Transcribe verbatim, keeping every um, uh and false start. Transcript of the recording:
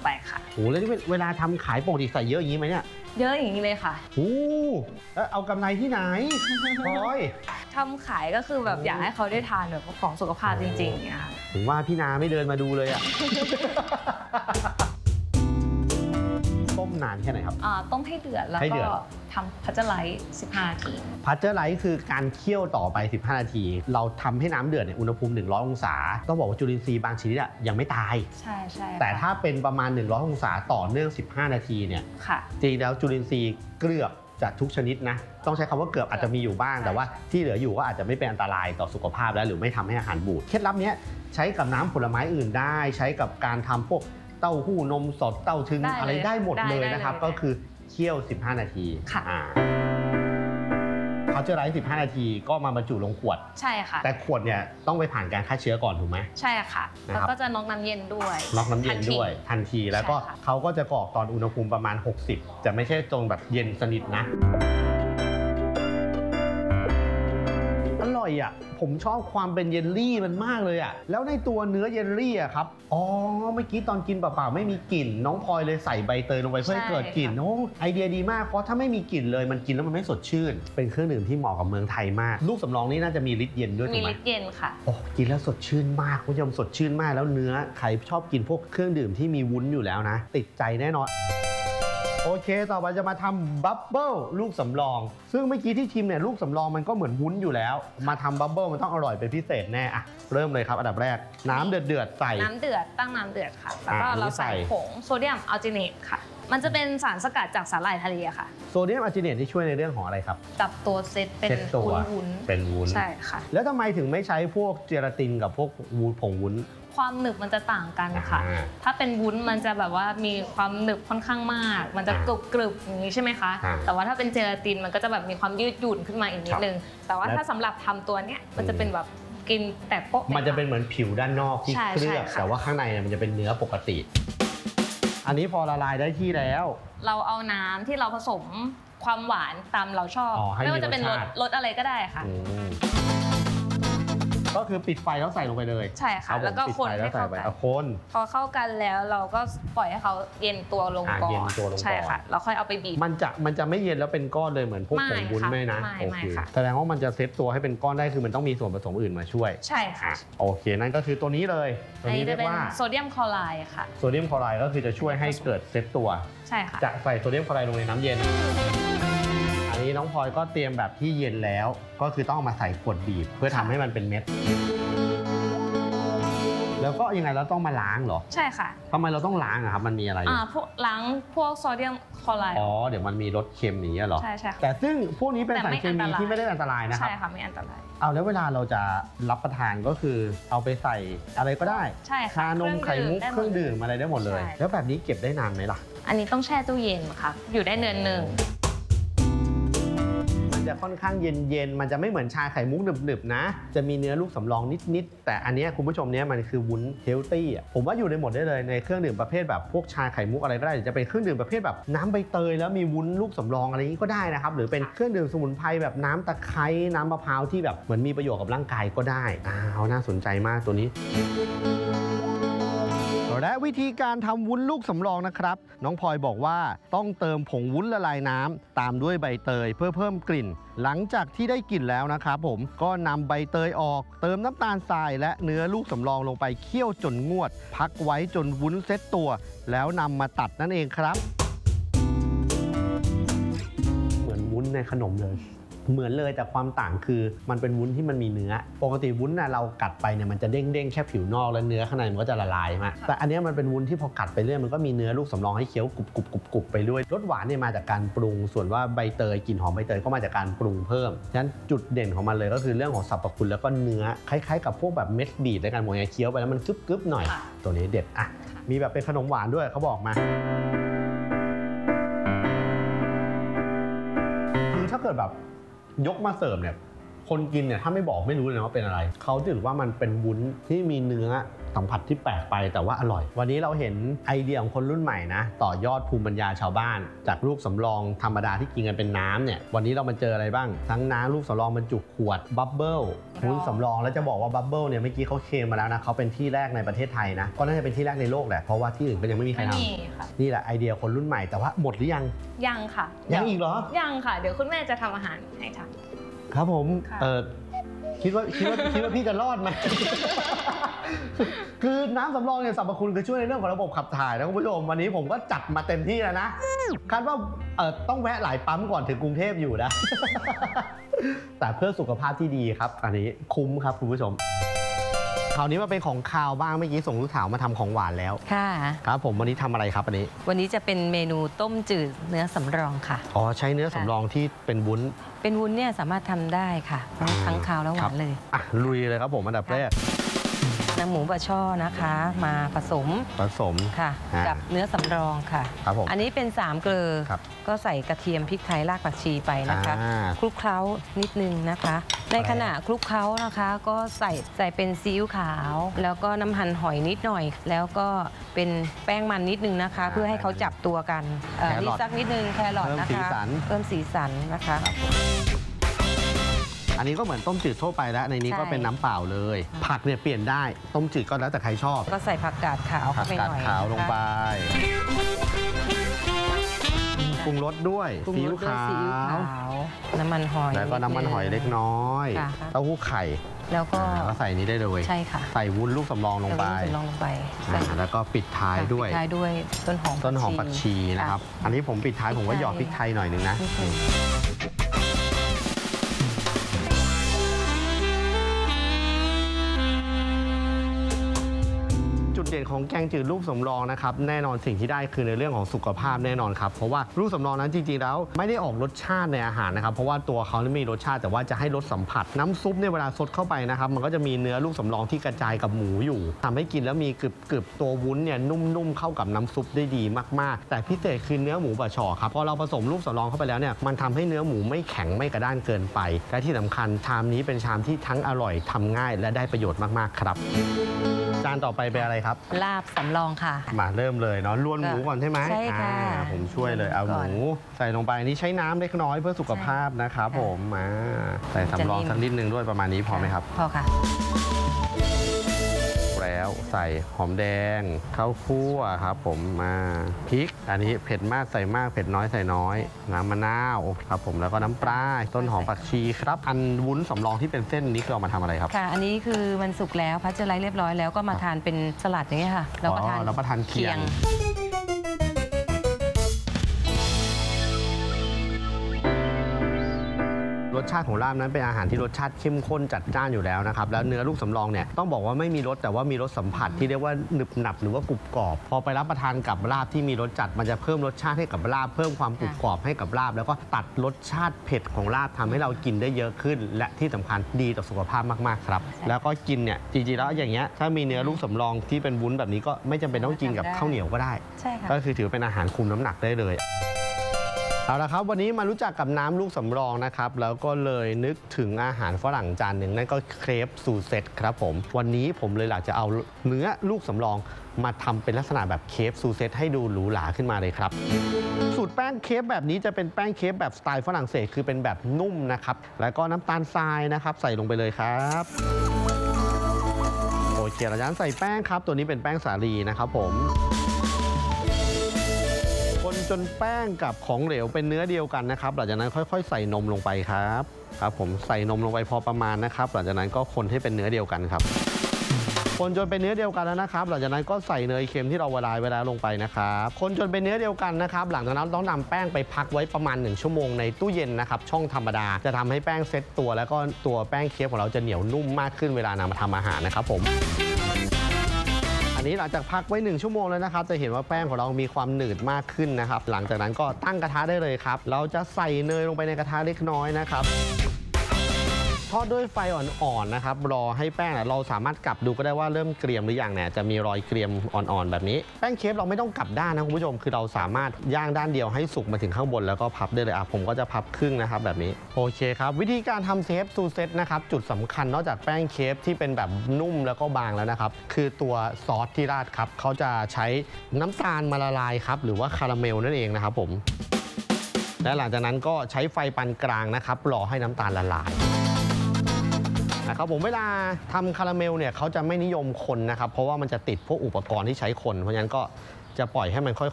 ไปค่ะโอ้แล้วนี่เวลาทำขายปกติใส่เยอะอย่างนี้ไหมเนี่ยเยอะอย่างนี้เลยค่ะโอ้แล้วเอากำไรที่ไหนพลอยทำขายก็คือแบบอยากให้เขาได้ทานแบบของสุขภาพจริงๆเนี่ยค่ะถึงว่าพี่นาไม่เดินมาดูเลยอะต้มนานแค่ไหนครับต้มให้เดือดแล้วก็ทำพัชเจอร์ไลท์สิบห้านาทีพัชเจอร์ไลท์คือการเคี่ยวต่อไปสิบห้านาทีเราทำให้น้ำเดือดในอุณหภูมิหนึ่งร้อยองศาต้องบอกว่าจุลินทรีย์บางชนิดอะยังไม่ตายใช่ใช่แต่ถ้าเป็นประมาณหนึ่งร้อยองศาต่อเนื่องสิบห้านาทีเนี่ยจริงแล้วจุลินทรีย์เกือบจากทุกชนิดนะต้องใช้คำว่าเกือบอาจจะมีอยู่บ้างแต่ว่าที่เหลืออยู่ก็อาจจะไม่เป็นอันตรายต่อสุขภาพแล้วหรือไม่ทำให้อาหารบูดเคล็ดลับนี้ใช้กับน้ำผลไม้อื่นได้ใช้กับการทำพวกเต้าหู้นมสดเต้าถึงอะไรได้หมดเลยนะครับก็คือเคี่ยวสิบห้านาทีค่ะเขาจะไลฟ์สิบห้านาทีก็มาบรรจุลงขวดใช่ค่ะแต่ขวดเนี่ยต้องไปผ่านการฆ่าเชื้อก่อนถูกไหมใช่ค่ะแล้วก็จะน็อกน้ำเย็นด้วยน็อกน้ำเย็นด้วยทันทีแล้วก็เขาก็จะกรอกตอนอุณหภูมิประมาณหกสิบจะไม่ใช่ตรงแบบเย็นสนิทนะอร่อยอ่ะผมชอบความเป็นเยลลี่มันมากเลยอ่ะแล้วในตัวเนื้อเยลลี่อ่ะครับอ๋อเมื่อกี้ตอนกินเปล่าๆไม่มีกลิ่นน้องพลอยเลยใส่ใบเตยลงไปเพื่อให้เกิดกลิ่นโอ้ไอเดียดีมากเพราะถ้าไม่มีกลิ่นเลยมันกินแล้วมันไม่สดชื่นเป็นเครื่องดื่มที่เหมาะกับเมืองไทยมากลูกสำรองนี่น่าจะมีฤทธิ์เย็นด้วยถูกไหมมีฤทธิ์เย็นค่ะโอ้กินแล้วสดชื่นมากคุณผู้ชมสดชื่นมากแล้วเนื้อใครชอบกินพวกเครื่องดื่มที่มีวุ้นอยู่แล้วนะติดใจแน่นอนโอเคต่อไปจะมาทำบับเบิ้ลลูกสำรองซึ่งเมื่อกี้ที่ชิมเนี่ยลูกสำรองมันก็เหมือนวุ้นอยู่แล้วมาทำบับเบิ้ลมันต้องอร่อยเป็นพิเศษแน่อะเริ่มเลยครับอันดับแรกน้ำเดือดเดือดใส่น้ำเดือดตั้งน้ำเดือดค่ะแล้วก็เราใส่ผงโซเดียมอัลจิเนตค่ะมันจะเป็นสารสกัดจากสาหร่ายทะเลค่ะโซเดียมอัลจิเนตที่ช่วยในเรื่องของอะไรครับจับตัวเซตเป็นวุ้นเป็นวุ้นใช่ค่ะแล้วทำไมถึงไม่ใช้พวกเจลาตินกับพวกวุ้นผงวุ้นความหนึบมันจะต่างกันค่ะถ้าเป็นวุ้นมันจะแบบว่ามีความหนึบค่อนข้างมากมันจะกรุบกรึบอย่างนี้ใช่ไหมคะแต่ว่าถ้าเป็นเจลาตินมันก็จะแบบมีความยืดหยุ่นขึ้นมาอีกนิดนึงแต่ว่าถ้าสำหรับทำตัวเนี้ยมันจะเป็นแบบกินแต่โป๊ะมันจะเป็นเหมือนผิวด้านนอกที่เคลือบแต่ว่าข้างในมันจะเป็นเนื้อปกติอันนี้พอละลายได้ที่แล้วเราเอาน้ำที่เราผสมความหวานตามเราชอบไม่ว่าจะเป็นรสรสอะไรก็ได้ค่ะก็คือปิดไฟแล้วใส่ลงไปเลยใช่ค่ะแล้วก็คนให้เข้ากันคนพอเข้ากันแล้วเราก็ปล่อยให้เขาเย็นตัวลงก่อนใช่ค่ะเราค่อยเอาไปบีบมันจะมันจะไม่เย็นแล้วเป็นก้อนเลยเหมือนพวกผงวุ้นไม่นะโอเคแสดงว่ามันจะเซตตัวให้เป็นก้อนได้คือมันต้องมีส่วนผสมอื่นมาช่วยใช่ค่ะโอเคนั่นก็คือตัวนี้เลยตัวนี้เรียกว่าโซเดียมคลอไรด์ค่ะโซเดียมคลอไรด์ก็คือจะช่วยให้เกิดเซตตัวใช่ค่ะจะใส่โซเดียมคลอไรด์ลงในน้ำเย็นอันนี้น้องพลอยก็เตรียมแบบที่เย็นแล้วก็คือต้องเอามาใส่ขวดบีบเพื่อทำให้มันเป็นเม็ดแล้วก็ยังไงเราต้องมาล้างเหรอใช่ค่ะทำไมเราต้องล้างอะครับมันมีอะไรอ่าพวกล้างพวกโซเดียมคลอไรด์อ๋อเดี๋ยวมันมีรสเค็มอย่างเงี้ยเหรอใช่ใช่แต่ซึ่งพวกนี้เป็นสารเคมีที่ไม่ได้อันตรายนะครับใช่ค่ะไม่อันตรายเอาแล้วเวลาเราจะรับประทานก็คือเอาไปใส่อะไรก็ได้ใช่ค่ะชานมไข่มุกเครื่องดื่มอะไรได้หมดเลยแล้วแบบนี้เก็บได้นานไหมล่ะอันนี้ต้องแช่ตู้เย็นค่ะอยู่ได้เดือนหนึ่งจะค่อนข้างเย็นๆมันจะไม่เหมือนชาไข่มุกหนึบๆนะจะมีเนื้อลูกสำรองนิดๆแต่อันนี้คุณผู้ชมเนี้ยมันคือวุ้นเฮลตี้อ่ะผมว่าอยู่ในหมดได้เลยในเครื่องดื่มประเภทแบบพวกชาไข่มุกอะไรก็ได้จะเป็นเครื่องดื่มประเภทแบบน้ำใบเตยแล้วมีวุ้นลูกสำรองอะไรนี้ก็ได้นะครับหรือเป็นเครื่องดื่มสมุนไพรแบบน้ำตะไคร้น้ำมะพร้าวที่แบบเหมือนมีประโยชน์กับร่างกายก็ได้อ้าวน่าสนใจมากตัวนี้และวิธีการทำวุ้นลูกสำรองนะครับน้องพลอยบอกว่าต้องเติมผงวุ้นละลายน้ำตามด้วยใบเตยเพื่อเพิ่มกลิ่นหลังจากที่ได้กลิ่นแล้วนะครับผมก็นำใบเตยออกเติมน้ำตาลทรายและเนื้อลูกสำรองลงไปเคี่ยวจนงวดพักไว้จนวุ้นเซ็ตตัวแล้วนำมาตัดนั่นเองครับเหมือนวุ้นในขนมเลยเหมือนเลยแต่ความต่างคือมันเป็นวุ้นที่มันมีเนื้อปกติวุ้นน่ะเรากัดไปเนี่ยมันจะเด้งๆแค่ผิวนอกแล้วเนื้อข้างในมันก็จะละลายมาแต่อันนี้มันเป็นวุ้นที่พอกัดไปเรื่อยมันก็มีเนื้อลูกสำรองให้เคี้ยวกรุบๆๆไปด้วยรสหวานเนี่ยมาจากการปรุงส่วนว่าใบเตยกลิ่นหอมใบเตยก็มาจากการปรุงเพิ่มฉะนั้นจุดเด่นของมันเลยก็คือเรื่องของสรรพคุณแล้วก็เนื้อคล้ายๆกับพวกแบบเม็ดบีบในการหมวยเคี้ยวไปแล้วมันกรึบๆหน่อยตัวนี้เด็ดอ่ะมีแบบเป็นขนมหวานด้วยเขาบอกมาคือถ้าเกิดแบบยกมาเสิร์ฟเนี่ยคนกินเนี่ยถ้าไม่บอกไม่รู้เลยว่าเป็นอะไรเขาถือว่ามันเป็นวุ้นที่มีเนื้อสัมผัสที่แปลกไปแต่ว่าอร่อยวันนี้เราเห็นไอเดียของคนรุ่นใหม่นะต่อยอดภูมิปัญญาชาวบ้านจากลูกสำรองธรรมดาที่กินกันเป็นน้ำเนี่ยวันนี้เรามาเจออะไรบ้างทั้งน้ำลูกสำรองบรรจุขวดบับเบิ้ลวุ้นสำรองแล้วจะบอกว่าบับเบิ้ลเนี่ยเมื่อกี้เขาเคลมมาแล้วนะเขาเป็นที่แรกในประเทศไทยนะก็น่าจะเป็นที่แรกในโลกแหละเพราะว่าที่อื่นก็ยังไม่มีใครทำนี่แหละไอเดียคนรุ่นใหม่แต่ว่าหมดหรือยังยังค่ะยังอีกเหรอยังค่ะเดี๋ยวคุณแม่จะทำอาหารให้ทานครับผมเออคิดว่าคิดว่าคิดว่าพี่จะรอดไหม คือน้ำสำรองเนี่ยสรรพคุณคือช่วยในเรื่องของระบบขับถ่ายนะคุณผู้ชมวันนี้ผมก็จัดมาเต็มที่แล้วนะคาดว่าเออต้องแวะหลายปั๊มก่อนถึงกรุงเทพอยู่นะ แต่เพื่อสุขภาพที่ดีครับอันนี้คุ้มครับคุณผู้ชมคราวนี้มาเป็นของคาวบ้างเมื่อกี้ส่งลูกสาวมาทำของหวานแล้วค่ะครับผมวันนี้ทำอะไรครับอันนี้วันนี้จะเป็นเมนูต้มจืดเนื้อสำรองค่ะอ๋อใช้เนื้อสำรองที่เป็นวุ้นเป็นวุ้นเนี่ยสามารถทำได้ค่ะทั้งคาวและหวานเลยอ่ะลุยเลยครับผมอันดับแรกนำหมูบะช่อนะคะมาผสมผสมค่ะกับเนื้อสำรองค่ะครับผมอันนี้เป็นสามเกลือก็ใส่กระเทียมพริกไทยรากผักชีไปนะคะคลุกเคล้านิดนึงนะคะในขณะคลุกเคล้านะคะก็ใส่ใส่เป็นซีอิ๊วขาวแล้วก็น้ำหั่นหอยนิดหน่อยแล้วก็เป็นแป้งมันนิดนึงนะคะเพื่อให้เขาจับตัวกันนี่สักนิดนึงแครอทนะคะเพิ่มสีสันนะคะอันนี้ก็เหมือนต้มจืดทั่วไปแล้วในนี้ก็เป็นน้ำเปล่าเลยผักเนี่ยเปลี่ยนได้ต้มจืดก็แล้วแต่ใครชอบก็ใส่ผักกาดขาวผักกาดขาวลงไปปรุงรสด้วยซีอิ๊วขาวน้ำมันหอยแล้วก็น้ำมันหอยเล็กน้อยเต้าหู้ไข่แล้วก็ใส่นี้ได้เลยใช่ค่ะใส่วุ้นลูกสำรองลงไปลงไปแล้วก็ปิดท้ายด้วยปิดท้ายด้วยต้นหอมต้นหอมผักชีนะครับอันนี้ผมปิดท้ายผมก็หยอดพริกไทยหน่อยนึงนะจุดเด่นของแกงจืดลูกสำรองนะครับแน่นอนสิ่งที่ได้คือในเรื่องของสุขภาพแน่นอนครับเพราะว่าลูกสำรองนั้นจริงๆแล้วไม่ได้ออกรสชาติในอาหารนะครับเพราะว่าตัวเขาไม่มีรสชาติแต่ว่าจะให้รสสัมผัสน้ำซุปเนี่ยเวลาซดเข้าไปนะครับมันก็จะมีเนื้อลูกสำรองที่กระจายกับหมูอยู่ทำให้กินแล้วมีกรึบๆตัววุ้นเนี่ยนุ่มๆเข้ากับน้ำซุปได้ดีมากๆแต่พิเศษคือเนื้อหมูบะช่อครับพอเราผสมลูกสำรองเข้าไปแล้วเนี่ยมันทำให้เนื้อหมูไม่แข็งไม่กระด้างเกินไปและที่สำคัญชามนี้เป็นชามที่ทั้งอร่อยทำง่ายและได้ประโยชน์มากๆครับจานต่อไปเป็นอะไรครับลาบสำรองค่ะมาเริ่มเลยเนาะล้วนหมูก่อนใช่ไหมใช่ค่ะผมช่วยเลยเอาหมูใส่ลงไปนี่ใช้น้ำเล็กน้อยเพื่อสุขภาพนะครับผมมาใส่สำรองสักนิดนึงด้วยประมาณนี้พอไหมครับพอค่ะแล้วใส่หอมแดงข้าวคั่วครับผมมาพริกอันนี้เผ็ดมากใส่มากเผ็ดน้อยใส่น้อยน้ำมะนาวครับผมแล้วก็น้ำปลาต้นหอมผักชีครับอันวุ้นสำรองที่เป็นเส้นนี้คือเอามาทำอะไรครับค่ะอันนี้คือมันสุกแล้วพัชเจอร์ไลท์เรียบร้อยแล้วก็มาทานเป็นสลัดอย่างเงี้ยค่ะแล้วก็ทานแล้วก็ทานเคียงรสชาติของลาบนั้นเป็นอาหารที่รสชาติเข้มข้นจัดจ้านอยู่แล้วนะครับแล้วเนื้อลูกสำรองเนี่ยต้องบอกว่าไม่มีรสแต่ว่ามีรสสัมผัสที่เรียกว่าหนึบหนับหรือว่ากรุบกรอบพอไปรับประทานกับลาบที่มีรสจัดมันจะเพิ่มรสชาติให้กับลาบเพิ่มความกรุบกรอบให้กับลาบแล้วก็ตัดรสชาติเผ็ดของลาบทำให้เรากินได้เยอะขึ้นและที่สำคัญดีต่อสุขภาพมากๆครับแล้วก็กินเนี่ยจริงๆแล้วอย่างเงี้ยถ้ามีเนื้อลูกสำรองที่เป็นวุ้นแบบนี้ก็ไม่จำเป็นต้องกินกับข้าวเหนียวก็ได้ก็คือถือเป็นอาหารคุมน้ำหนักได้เลยเอาละครับวันนี้มารู้จักกับน้ำลูกสำรองนะครับแล้วก็เลยนึกถึงอาหารฝรั่งจานหนึ่งนั่นก็เครปซูเซ็ตครับผมวันนี้ผมเลยอยากจะเอาเนื้อลูกสำรองมาทำเป็นลักษณะแบบเครปซูเซ็ตให้ดูหรูหราขึ้นมาเลยครับสูตรแป้งเครปแบบนี้จะเป็นแป้งเครปแบบสไตล์ฝรั่งเศสคือเป็นแบบนุ่มนะครับแล้วก็น้ำตาลทรายนะครับใส่ลงไปเลยครับโอเคเราจะใส่แป้งครับตัวนี้เป็นแป้งสาลีนะครับผมคนจนแป้งกับของเหลวเป็นเนื้อเดียวกันนะครับหลังจากนั้นค่อยๆใส่นมลงไปครับครับผมใส่นมลงไปพอประมาณนะครับหลังจากนั้นก็คนให้เป็นเนื้อเดียวกันครับคนจนเป็นเนื้อเดียวกันแล้วนะครับหลังจากนั้นก็ใส่เนยเค็มที่เราละลายไว้แล้วลงไปนะครับคนจนเป็นเนื้อเดียวกันนะครับหลังจากนั้นต้องนำแป้งไปพักไว้ประมาณหนึ่งชั่วโมงในตู้เย็นนะครับช่องธรรมดาจะทำให้แป้งเซ็ตตัวแล้วก็ตัวแป้งเค้กของเราจะเหนียวนุ่มมากขึ้นเวลานำมาทำอาหารนะครับผมอันนี้หลังจากพักไว้หนึ่งชั่วโมงแล้วนะครับจะเห็นว่าแป้งของเรามีความหนืดมากขึ้นนะครับหลังจากนั้นก็ตั้งกระทะได้เลยครับเราจะใส่เนยลงไปในกระทะเล็กน้อยนะครับทอดด้วยไฟอ่อนๆนะครับรอให้แป้งเราสามารถกลับดูก็ได้ว่าเริ่มเกรียมหรือยังเนี่ยจะมีรอยเกรียมอ่อนๆแบบนี้แป้งเคฟเราไม่ต้องกลับด้านนะคุณผู้ชมคือเราสามารถย่างด้านเดียวให้สุกมาถึงข้างบนแล้วก็พับได้เลยอ่ะผมก็จะพับครึ่งนะครับแบบนี้โอเคครับวิธีการทำเคฟซูเซ็ตนะครับจุดสำคัญนอกจากแป้งเคฟที่เป็นแบบนุ่มแล้วก็บางแล้วนะครับคือตัวซอสที่ราดครับเขาจะใช้น้ำตาลมาละลายครับหรือว่าคาราเมลนั่นเองนะครับผมและหลังจากนั้นก็ใช้ไฟปานกลางนะครับรอให้น้ำตาลละลายนะครับผมเวลาทำคาราเมลเนี่ยเขาจะไม่นิยมคนนะครับเพราะว่ามันจะติดพวกอุปกรณ์ที่ใช้คนเพราะฉะนั้นก็จะปล่อยให้มันค่